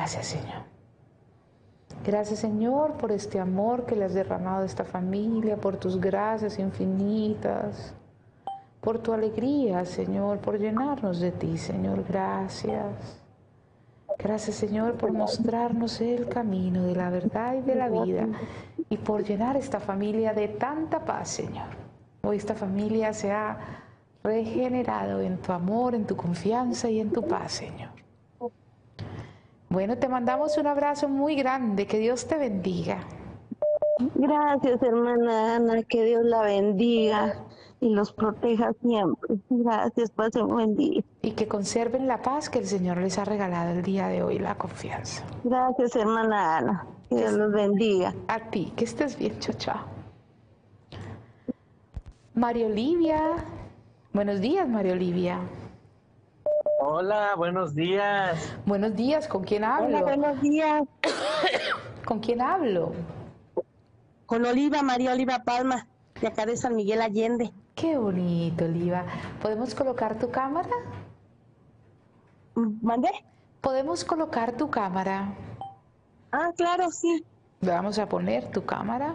Gracias, Señor. Gracias, Señor, por este amor que le has derramado a esta familia, por tus gracias infinitas, por tu alegría, Señor, por llenarnos de ti, Señor. Gracias. Gracias, Señor, por mostrarnos el camino de la verdad y de la vida y por llenar esta familia de tanta paz, Señor. Hoy esta familia se ha regenerado en tu amor, en tu confianza y en tu paz, Señor. Bueno, te mandamos un abrazo muy grande, que Dios te bendiga. Gracias, hermana Ana, que Dios la bendiga y los proteja siempre. Gracias, pase un buen día. Y que conserven la paz que el Señor les ha regalado el día de hoy, la confianza. Gracias, hermana Ana, que Dios los bendiga. A ti, que estés bien, chao, chao. María Olivia, buenos días, María Olivia. Hola, buenos días. Buenos días, ¿con quién hablo? Hola, buenos días. ¿Con quién hablo? Con Oliva, María Oliva Palma, de acá de San Miguel Allende. Qué bonito, Oliva. ¿Podemos colocar tu cámara? ¿Mandé? ¿Podemos colocar tu cámara? Ah, claro, sí. Le vamos a poner tu cámara.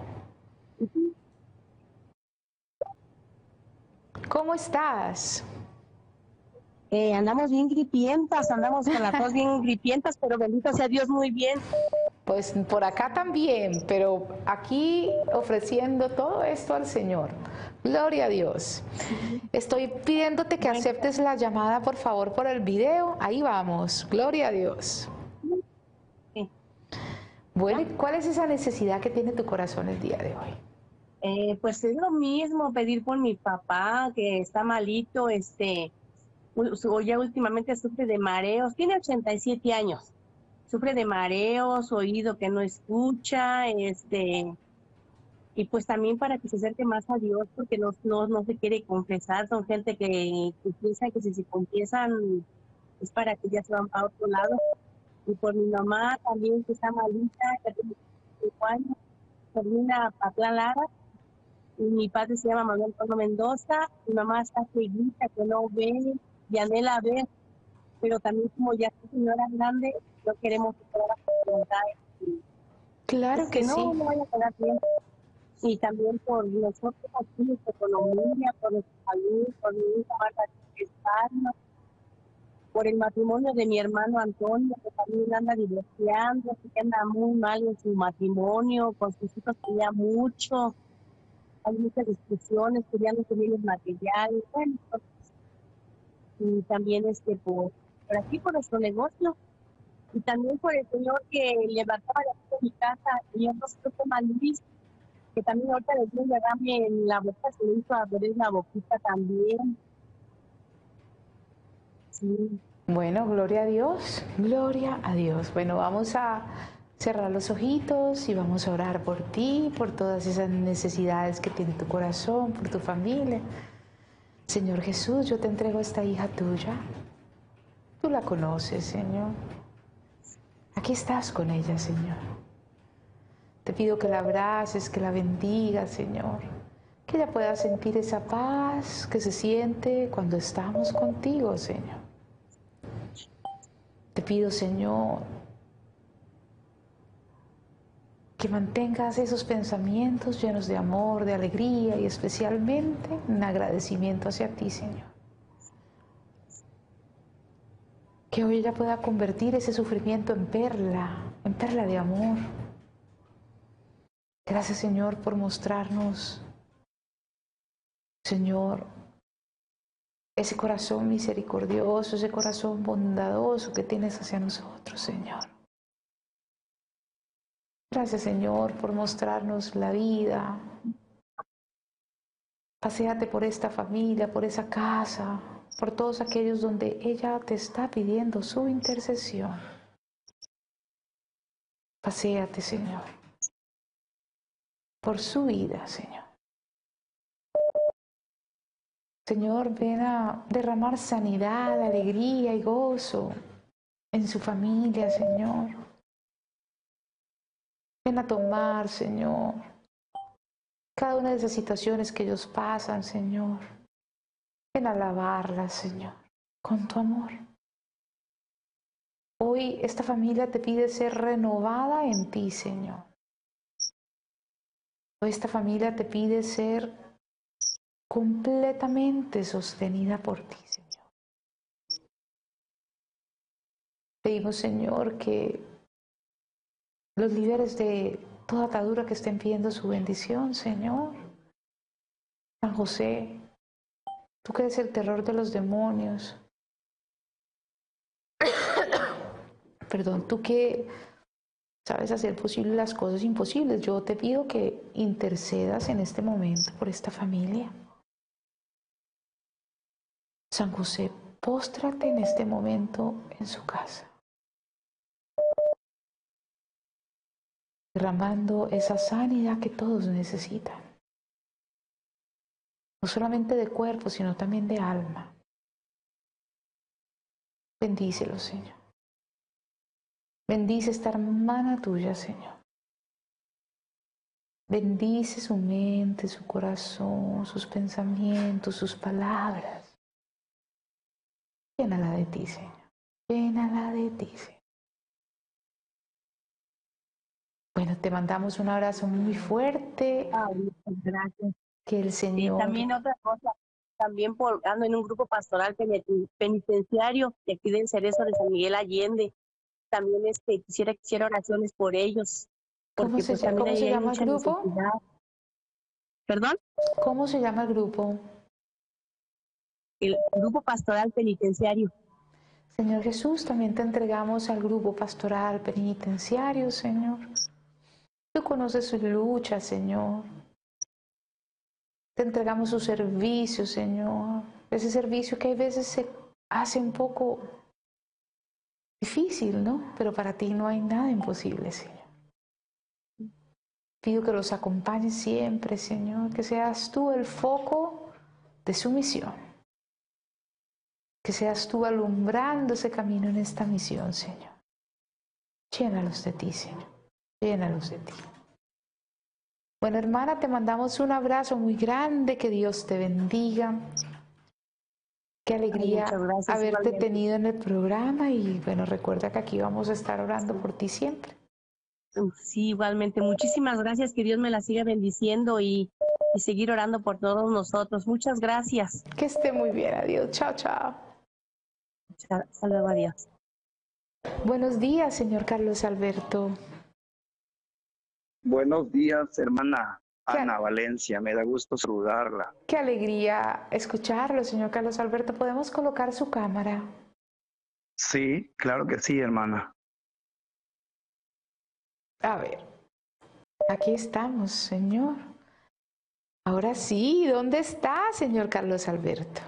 ¿Cómo estás? Andamos bien gripientas, andamos con las dos bien gripientas, pero bendito sea Dios, muy bien. Pues por acá también, pero aquí ofreciendo todo esto al Señor. Gloria a Dios. Estoy pidiéndote que aceptes la llamada, por favor, por el video. Ahí vamos. Gloria a Dios. Sí. Bueno, ¿y cuál es esa necesidad que tiene tu corazón el día de hoy? Pues es lo mismo, pedir por mi papá, que está malito, ya últimamente sufre de mareos, tiene 87 años, sufre de mareos, oído que no escucha, y pues también para que se acerque más a Dios, porque no se quiere confesar, son gente que piensa que si se confiesan es para que ya se van para otro lado. Y por mi mamá también, que está malita, que tiene 5 años, termina Patlán Lara, y mi padre se llama Manuel Pablo Mendoza, mi mamá está cieguita, que no ve, y anhela ver, pero también como ya es señora grande, no queremos que pueda preguntar. Claro que sí. No vaya a quedar bien. Y también por nosotros aquí, nuestra economía, por nuestra salud, por mi hija Marta España, por el matrimonio de mi hermano Antonio, que también anda divorciando, que anda muy mal en su matrimonio, con sus hijos tenía mucho, hay muchas discusiones, que ya no se vienen materiales, bueno, pues, y también por aquí, por nuestro negocio, y también por el señor que levantaba la de mi casa, y yo no sé cómo Luis, que también ahorita le dio un derrame en la boca, se le hizo abrir la boquita también. Sí. Bueno, gloria a Dios, gloria a Dios. Bueno, vamos a cerrar los ojitos y vamos a orar por ti, por todas esas necesidades que tiene tu corazón, por tu familia. Señor Jesús, yo te entrego a esta hija tuya. Tú la conoces, Señor. Aquí estás con ella, Señor. Te pido que la abraces, que la bendigas, Señor. Que ella pueda sentir esa paz que se siente cuando estamos contigo, Señor. Te pido, Señor, que mantengas esos pensamientos llenos de amor, de alegría y especialmente un agradecimiento hacia ti, Señor. Que hoy ella pueda convertir ese sufrimiento en perla de amor. Gracias, Señor, por mostrarnos, Señor, ese corazón misericordioso, ese corazón bondadoso que tienes hacia nosotros, Señor. Gracias, Señor, por mostrarnos la vida. Paséate por esta familia, por esa casa, por todos aquellos donde ella te está pidiendo su intercesión. Paséate, Señor, por su vida, Señor. Señor, ven a derramar sanidad, alegría y gozo en su familia, Señor. Ven a tomar, Señor, cada una de esas situaciones que ellos pasan, Señor. Ven a alabarlas, Señor, con tu amor. Hoy esta familia te pide ser renovada en ti, Señor. Hoy esta familia te pide ser completamente sostenida por ti, Señor. Pedimos, Señor, que los líderes de toda atadura que estén pidiendo su bendición, Señor. San José, tú que eres el terror de los demonios. Perdón, tú que sabes hacer posibles las cosas imposibles. Yo te pido que intercedas en este momento por esta familia. San José, póstrate en este momento en su casa, derramando esa sanidad que todos necesitan, no solamente de cuerpo, sino también de alma. Bendícelo, Señor. Bendice esta hermana tuya, Señor. Bendice su mente, su corazón, sus pensamientos, sus palabras. Llénala de ti, Señor. Llénala de ti, Señor. Bueno, te mandamos un abrazo muy fuerte. Muchas gracias. Que el Señor... Y también otra cosa, también ando en un grupo pastoral penitenciario de aquí del Cerezo de San Miguel Allende. También quisiera oraciones por ellos. ¿Cómo se llama el grupo? Necesidad. ¿Perdón? ¿Cómo se llama el grupo? El grupo pastoral penitenciario. Señor Jesús, también te entregamos al grupo pastoral penitenciario, Señor. Tú conoces sus luchas, Señor. Te entregamos su servicio, Señor. Ese servicio que a veces se hace un poco difícil, ¿no? Pero para ti no hay nada imposible, Señor. Pido que los acompañes siempre, Señor, que seas tú el foco de su misión. Que seas tú alumbrando ese camino en esta misión, Señor. Llénalos de ti, Señor. Llénalos de ti. Bueno, hermana, te mandamos un abrazo muy grande. Que Dios te bendiga. Qué alegría haberte tenido en el programa. Y bueno, recuerda que aquí vamos a estar orando por ti siempre. Sí, igualmente. Muchísimas gracias. Que Dios me la siga bendiciendo y seguir orando por todos nosotros. Muchas gracias. Que esté muy bien. Adiós. Chao, chao. Hasta luego. Adiós. Buenos días, señor Carlos Alberto. Buenos días, hermana Ana Valencia. Me da gusto saludarla. Qué alegría escucharlo, señor Carlos Alberto. ¿Podemos colocar su cámara? Sí, claro que sí, hermana. A ver, aquí estamos, señor. Ahora sí, ¿dónde está, señor Carlos Alberto?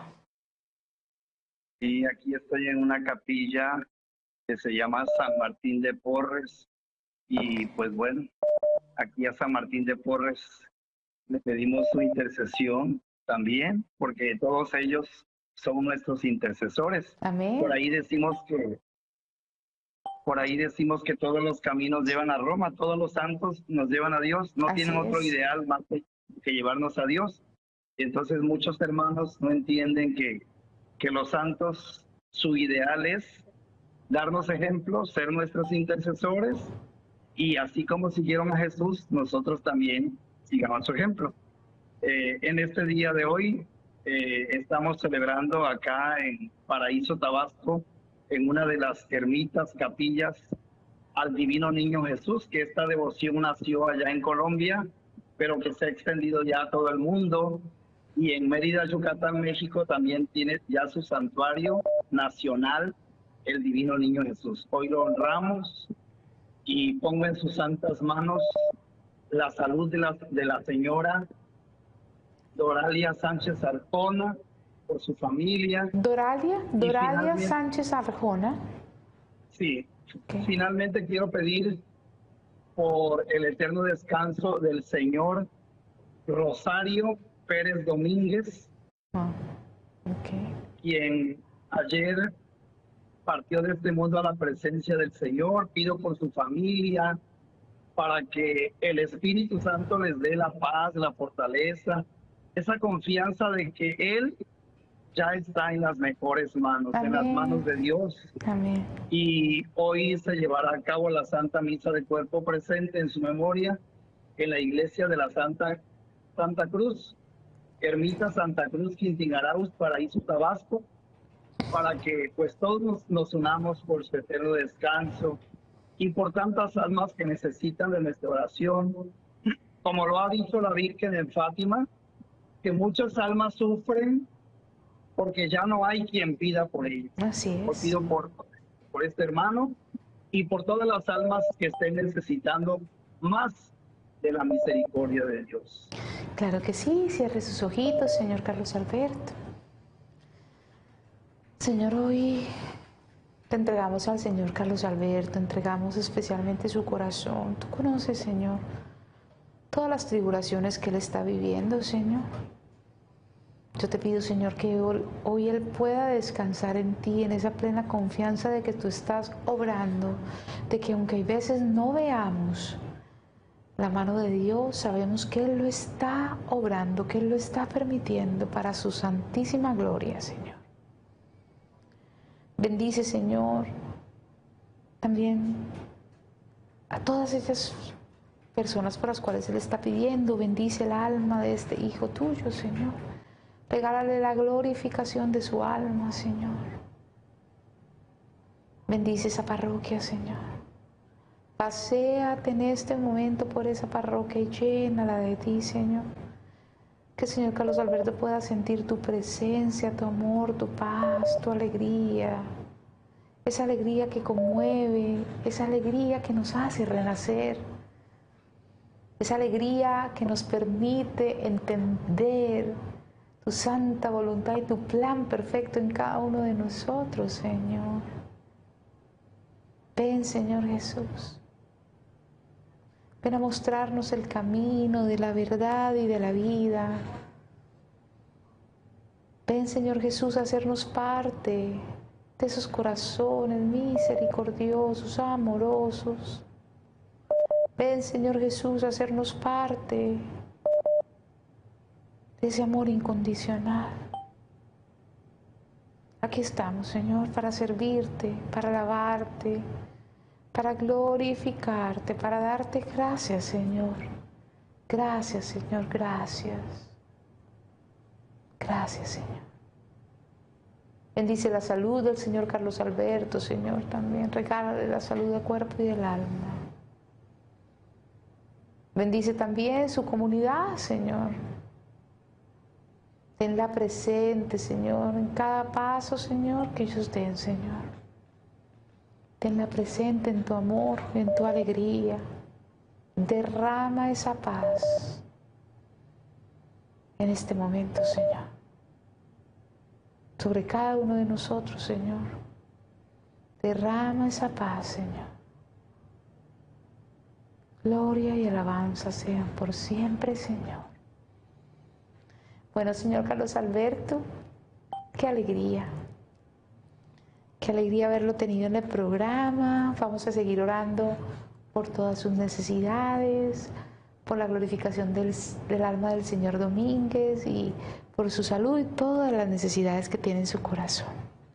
Sí, aquí estoy en una capilla que se llama San Martín de Porres. Y pues bueno, aquí a San Martín de Porres le pedimos su intercesión también, porque todos ellos son nuestros intercesores. Amén. Por ahí decimos que todos los caminos llevan a Roma, todos los santos nos llevan a Dios, no tienen otro ideal más que llevarnos a Dios. Entonces muchos hermanos no entienden que los santos, su ideal es darnos ejemplos, ser nuestros intercesores, y así como siguieron a Jesús, nosotros también sigamos su ejemplo. En este día de hoy estamos celebrando acá en Paraíso, Tabasco, en una de las ermitas, capillas, al Divino Niño Jesús, que esta devoción nació allá en Colombia, pero que se ha extendido ya a todo el mundo. Y en Mérida, Yucatán, México, también tiene ya su santuario nacional, el Divino Niño Jesús. Hoy lo honramos y pongo en sus santas manos la salud de la señora Doralia Sánchez Arjona, por su familia. Doralia Sánchez Arjona. Sí, okay. Finalmente quiero pedir por el eterno descanso del señor Rosario Pérez Domínguez, quien ayer partió de este mundo a la presencia del Señor. Pido por su familia, para que el Espíritu Santo les dé la paz, la fortaleza, esa confianza de que Él ya está en las mejores manos, en las manos de Dios. Amén. Y hoy se llevará a cabo la Santa Misa de Cuerpo Presente en su memoria en la iglesia de la Santa Cruz, Ermita Santa Cruz, Quintigaraus, Paraíso, Tabasco, para que pues todos nos unamos por su eterno descanso y por tantas almas que necesitan de nuestra oración. Como lo ha dicho la Virgen en Fátima, que muchas almas sufren porque ya no hay quien pida por ellos. Así es. Pido por este hermano y por todas las almas que estén necesitando más de la misericordia de Dios. Claro que sí, cierre sus ojitos, señor Carlos Alberto. Señor, hoy te entregamos al Señor Carlos Alberto, entregamos especialmente su corazón. Tú conoces, Señor, todas las tribulaciones que él está viviendo, Señor. Yo te pido, Señor, que hoy él pueda descansar en ti, en esa plena confianza de que tú estás obrando, de que aunque hay veces no veamos la mano de Dios, sabemos que él lo está obrando, que él lo está permitiendo para su santísima gloria, Señor. Bendice, Señor, también a todas esas personas por las cuales Él está pidiendo. Bendice el alma de este hijo tuyo, Señor. Regálale la glorificación de su alma, Señor. Bendice esa parroquia, Señor. Paséate en este momento por esa parroquia y llénala de ti, Señor. Que el Señor Carlos Alberto pueda sentir tu presencia, tu amor, tu paz, tu alegría. Esa alegría que conmueve, esa alegría que nos hace renacer. Esa alegría que nos permite entender tu santa voluntad y tu plan perfecto en cada uno de nosotros, Señor. Ven, Señor Jesús. Ven a mostrarnos el camino de la verdad y de la vida. Ven, Señor Jesús, a hacernos parte de esos corazones misericordiosos, amorosos. Ven, Señor Jesús, a hacernos parte de ese amor incondicional. Aquí estamos, Señor, para servirte, para alabarte, para glorificarte, para darte gracias, Señor. Gracias, Señor, gracias. Gracias, Señor. Bendice la salud del Señor Carlos Alberto, Señor, también. Regálale la salud del cuerpo y del alma. Bendice también su comunidad, Señor. Tenla presente, Señor, en cada paso, Señor, que ellos den, Señor. Tenla presente en tu amor, en tu alegría. Derrama esa paz en este momento, Señor. Sobre cada uno de nosotros, Señor. Derrama esa paz, Señor. Gloria y alabanza sean por siempre, Señor. Bueno, Señor Carlos Alberto, qué alegría. Qué alegría haberlo tenido en el programa. Vamos a seguir orando por todas sus necesidades, por la glorificación del alma del señor Domínguez y por su salud y todas las necesidades que tiene en su corazón.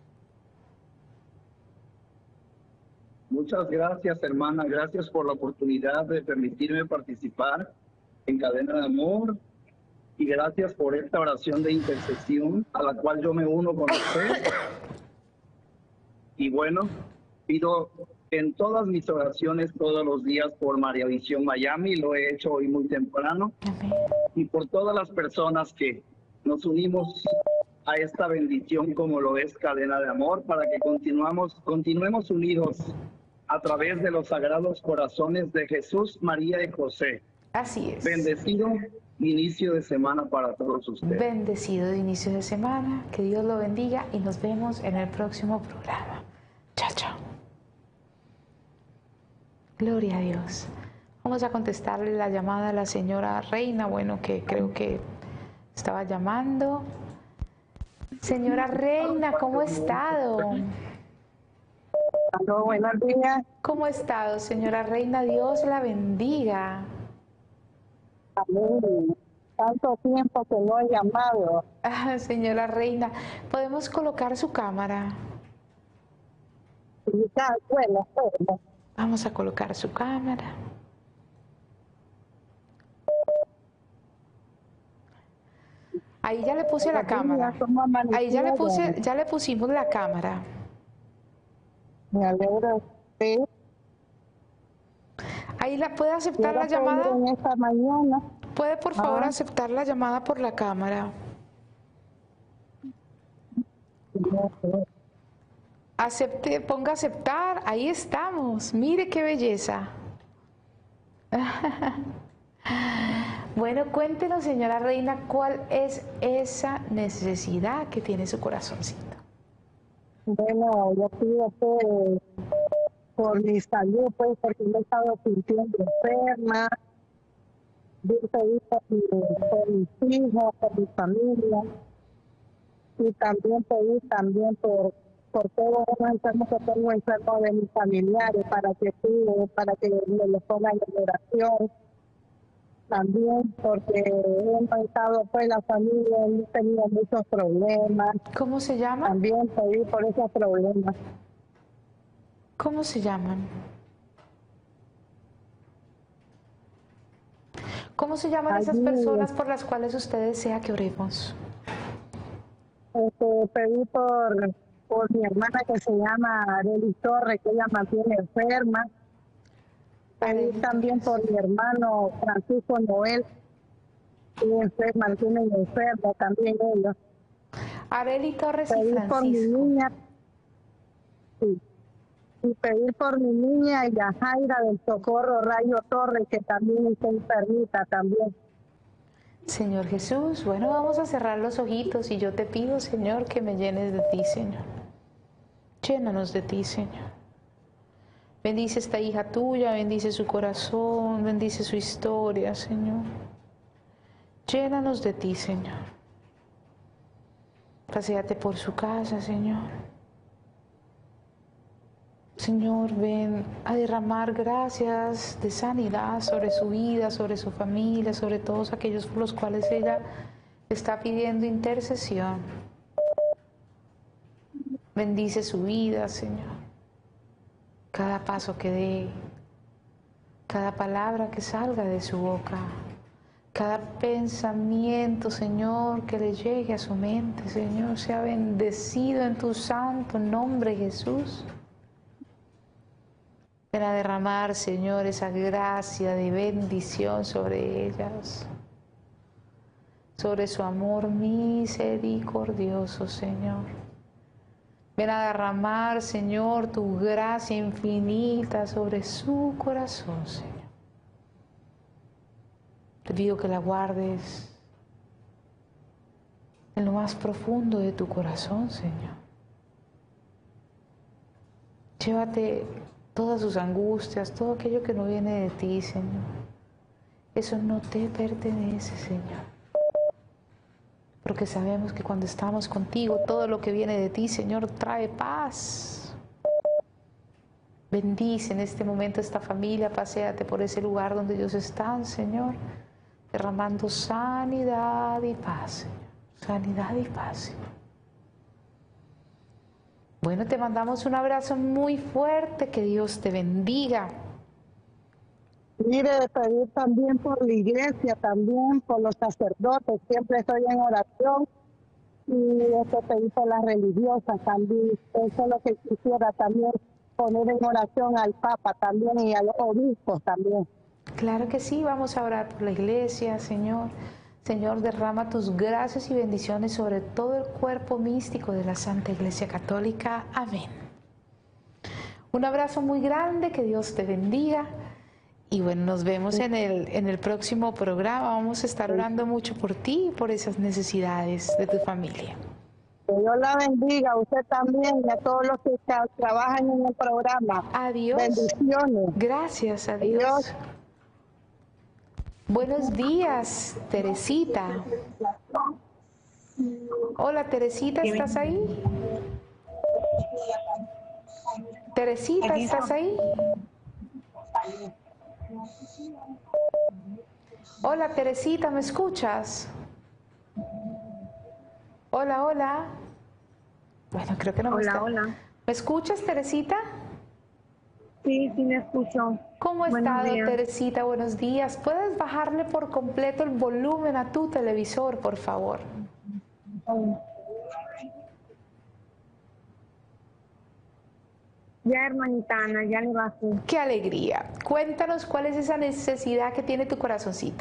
Muchas gracias, hermana. Gracias por la oportunidad de permitirme participar en Cadena de Amor. Y gracias por esta oración de intercesión a la cual yo me uno con usted. Y bueno, pido en todas mis oraciones todos los días por María Visión Miami, lo he hecho hoy muy temprano. Amén. Y por todas las personas que nos unimos a esta bendición como lo es Cadena de Amor, para que continuemos unidos a través de los sagrados corazones de Jesús, María y José. Así es. Bendecido inicio de semana para todos ustedes. Bendecido de inicio de semana, que Dios lo bendiga y nos vemos en el próximo programa. Chao, chao. Gloria a Dios. Vamos a contestarle la llamada a la señora Reina, bueno, que creo que estaba llamando. Señora Reina, ¿cómo ha estado? Aló, buenos días. ¿Cómo ha estado, señora Reina? Dios la bendiga. Amén. tanto tiempo que no he llamado. Ah, señora Reina, ¿podemos colocar su cámara? Y ya, bueno, bueno. Vamos a colocar su cámara. Ahí ya le puse la cámara. Ahí ya le pusimos la cámara. Me alegro. Sí. Ahí la puede aceptar Quiero la llamada. pedir en esta mañana. ¿Puede por favor aceptar la llamada por la cámara? Acepte, ponga aceptar, ahí estamos. Mire qué belleza. Bueno, cuéntenos, señora Reina, ¿cuál es esa necesidad que tiene su corazoncito? Bueno, yo pido por mi salud, pues, porque me he estado sintiendo enferma. Yo pedí por mis hijos, por mi familia. Y también pedí por todos los enfermos que tengo enfermos de mis familiares, para que me los pongan en oración. También porque hemos estado, pues, la familia, hemos tenido muchos problemas. ¿Cómo se llama? También pedí por esos problemas. ¿Cómo se llaman? ¿Cómo se llaman esas personas por las cuales usted desea que oremos? Pedí por mi hermana que se llama Arely Torres, que ella mantiene enferma. Pedí también por mi hermano Francisco Noel, que mantienen enfermo también ellos. Arely Torres y Pedí Francisco. por mi niña, sí. Y pedir por mi niña Yajaira del Socorro Rayo Torres, que también está enfermita también. Señor Jesús, bueno, vamos a cerrar los ojitos y yo te pido, Señor, que me llenes de ti, Señor. Llénanos de ti, Señor. Bendice esta hija tuya, bendice su corazón, bendice su historia, Señor. Llénanos de ti, Señor. Paséate por su casa, Señor. Señor, ven a derramar gracias de sanidad sobre su vida, sobre su familia, sobre todos aquellos por los cuales ella está pidiendo intercesión. Bendice su vida, Señor. Cada paso que dé, cada palabra que salga de su boca, cada pensamiento, Señor, que le llegue a su mente, Señor, sea bendecido en tu santo nombre, Jesús. Ven a derramar, Señor, esa gracia de bendición sobre ellas, sobre su amor misericordioso, Señor. Ven a derramar, Señor, tu gracia infinita sobre su corazón, Señor. Te pido que la guardes en lo más profundo de tu corazón, Señor. Llévate todas sus angustias, todo aquello que no viene de ti, Señor. Eso no te pertenece, Señor. Porque sabemos que cuando estamos contigo, todo lo que viene de ti, Señor, trae paz. Bendice en este momento esta familia, paséate por ese lugar donde ellos están, Señor, derramando sanidad y paz, Señor. Sanidad y paz, Señor. Bueno, te mandamos un abrazo muy fuerte, que Dios te bendiga. Mire, pedir también por la iglesia, también por los sacerdotes, siempre estoy en oración, y pedir por las religiosas también. Eso es lo que quisiera también, poner en oración al Papa también y a los obispos también. Claro que sí, vamos a orar por la iglesia, Señor. Señor, derrama tus gracias y bendiciones sobre todo el cuerpo místico de la Santa Iglesia Católica. Amén. Un abrazo muy grande, que Dios te bendiga. Y bueno, nos vemos en el próximo programa. Vamos a estar orando mucho por ti y por esas necesidades de tu familia. Que Dios la bendiga, a usted también y a todos los que trabajan en el programa. Adiós. Bendiciones. Gracias, adiós. Adiós. Buenos días, Teresita. Hola, Teresita, ¿estás ahí? Teresita, ¿estás ahí? Hola, Teresita, ¿me escuchas? Hola, hola. Bueno, creo que no me está. Hola. ¿Me escuchas, Teresita? Sí, sí me escucho. ¿Cómo ha Buenos estado, días. Teresita? Buenos días. ¿Puedes bajarle por completo el volumen a tu televisor, por favor? Ya, hermanita Ana, ya le bajé. ¡Qué alegría! Cuéntanos cuál es esa necesidad que tiene tu corazoncito.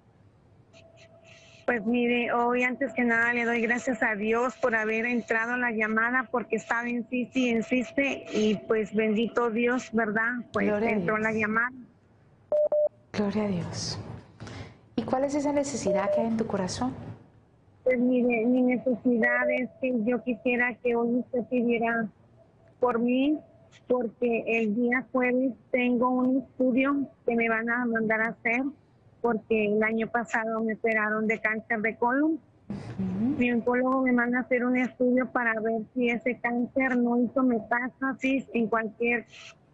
Pues mire, hoy antes que nada le doy gracias a Dios por haber entrado en la llamada porque estaba insiste y pues bendito Dios, ¿verdad? Pues Gloria a entró la Dios. llamada. Gloria a Dios. ¿Y cuál es esa necesidad que hay en tu corazón? Pues mire, mi necesidad es que yo quisiera que hoy usted pidiera por mí porque el día jueves tengo un estudio que me van a mandar a hacer porque el año pasado me operaron de cáncer de colon. Mi oncólogo me manda a hacer un estudio para ver si ese cáncer no hizo metástasis en cualquier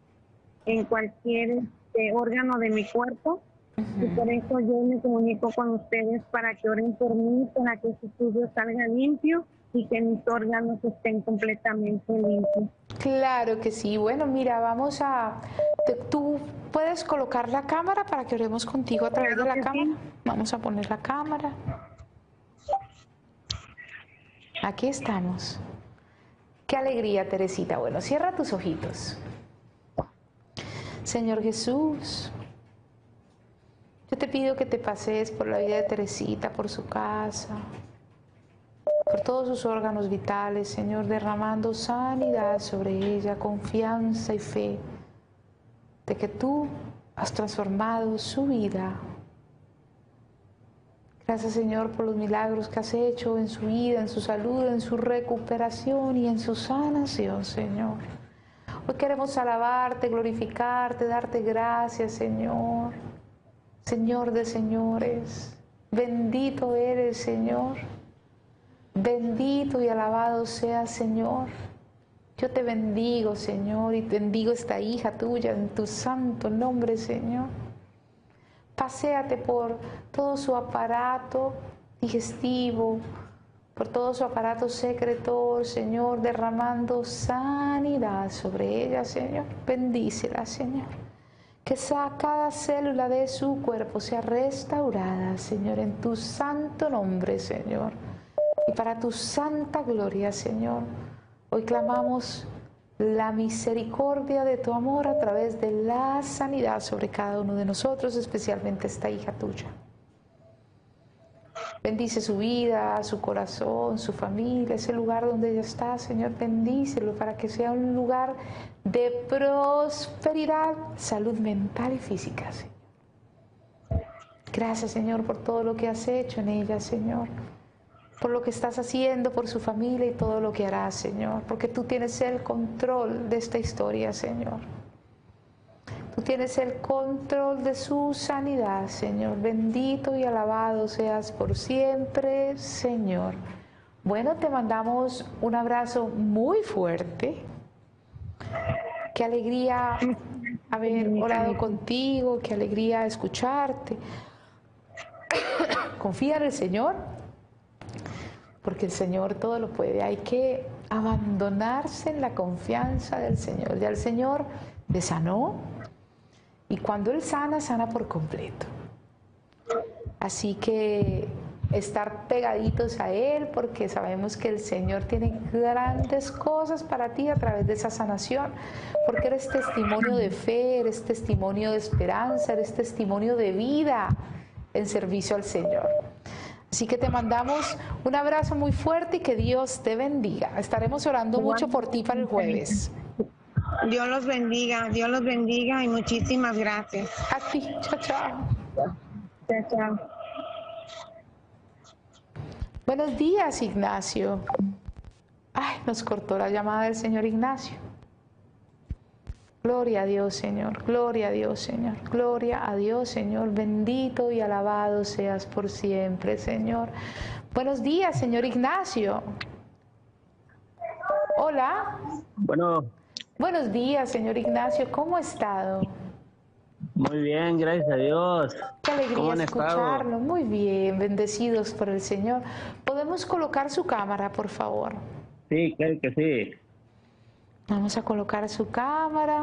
órgano de mi cuerpo. Y por eso yo me comunico con ustedes para que oren por mí, para que ese estudio salga limpio y que mis órganos estén completamente limpios. Claro que sí. Bueno, mira, vamos a... ¿Tú puedes colocar la cámara para que oremos contigo a través de la cámara? Sí. Vamos a poner la cámara. Aquí estamos. Qué alegría, Teresita. Bueno, cierra tus ojitos. Señor Jesús, yo te pido que te pases por la vida de Teresita, por su casa, por todos sus órganos vitales, Señor, derramando sanidad sobre ella, confianza y fe de que tú has transformado su vida. Gracias, Señor, por los milagros que has hecho en su vida, en su salud, en su recuperación y en su sanación, Señor. Hoy queremos alabarte, glorificarte, darte gracias, Señor. Señor de señores, bendito eres, Señor. Bendito y alabado seas, Señor. Yo te bendigo, Señor, y bendigo esta hija tuya en tu santo nombre, Señor. Paséate por todo su aparato digestivo, por todo su aparato secretor, Señor, derramando sanidad sobre ella, Señor. Bendícela, Señor. Que cada célula de su cuerpo sea restaurada, Señor, en tu santo nombre, Señor. Y para tu santa gloria, Señor, hoy clamamos la misericordia de tu amor a través de la sanidad sobre cada uno de nosotros, especialmente esta hija tuya. Bendice su vida, su corazón, su familia, ese lugar donde ella está, Señor, bendícelo para que sea un lugar de prosperidad, salud mental y física, Señor. Gracias, Señor, por todo lo que has hecho en ella, Señor. Por lo que estás haciendo, por su familia y todo lo que harás, Señor. Porque tú tienes el control de esta historia, Señor. Tú tienes el control de su sanidad, Señor. Bendito y alabado seas por siempre, Señor. Bueno, te mandamos un abrazo muy fuerte. Qué alegría haber orado contigo, qué alegría escucharte. Confía en el Señor, porque el Señor todo lo puede. Hay que abandonarse en la confianza del Señor. Ya el Señor te sanó, y cuando Él sana, sana por completo. Así que estar pegaditos a Él, porque sabemos que el Señor tiene grandes cosas para ti a través de esa sanación, porque eres testimonio de fe, eres testimonio de esperanza, eres testimonio de vida en servicio al Señor. Así que te mandamos un abrazo muy fuerte y que Dios te bendiga. Estaremos orando mucho por ti para el jueves. Dios los bendiga y muchísimas gracias. A ti, chao, chao. Chao, chao. Buenos días, Ignacio. Ay, nos cortó la llamada del señor Ignacio. Gloria a Dios, Señor. Gloria a Dios, Señor. Gloria a Dios, Señor. Bendito y alabado seas por siempre, Señor. Buenos días, señor Ignacio. Hola. Bueno, Buenos días, señor Ignacio. ¿Cómo ha estado? Muy bien, gracias a Dios. Qué ¿Cómo alegría han estado? escucharlo. Muy bien, bendecidos por el Señor. ¿Podemos colocar su cámara, por favor? Sí, claro que sí. Vamos a colocar su cámara.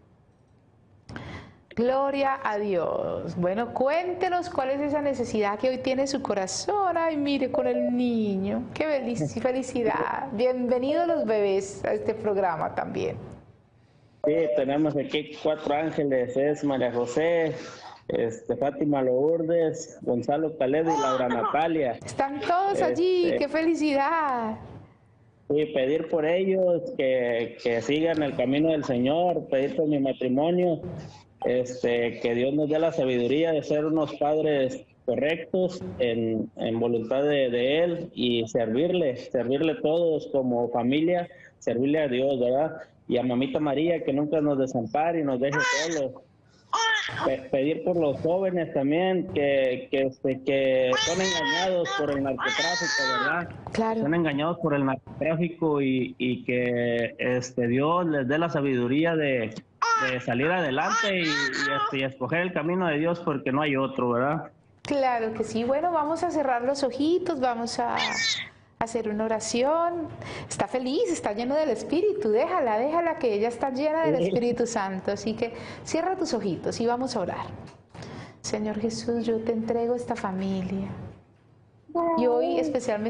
Gloria a Dios. Bueno, cuéntenos cuál es esa necesidad que hoy tiene su corazón. Ay, mire, con el niño. Qué felicidad. Bienvenidos los bebés a este programa también. Sí, tenemos aquí 4 ángeles, es María José, Fátima Lourdes, Gonzalo Caled y Laura Natalia. Están todos allí, qué felicidad. Sí, pedir por ellos que sigan el camino del Señor, pedir por mi matrimonio, que Dios nos dé la sabiduría de ser unos padres correctos en voluntad de Él y servirle todos como familia, servirle a Dios, ¿verdad? Y a Mamita María que nunca nos desampare y nos deje solos. Pedir por los jóvenes también que son engañados por el narcotráfico, ¿verdad? Claro. Son engañados por el narcotráfico y que Dios les dé la sabiduría de salir adelante y escoger el camino de Dios porque no hay otro, ¿verdad? Claro que sí. Bueno, vamos a cerrar los ojitos, vamos a hacer una oración. Está feliz, está lleno del Espíritu. Déjala, que ella está llena del Espíritu Santo. Así que cierra tus ojitos y vamos a orar. Señor Jesús, yo te entrego esta familia. Y hoy especialmente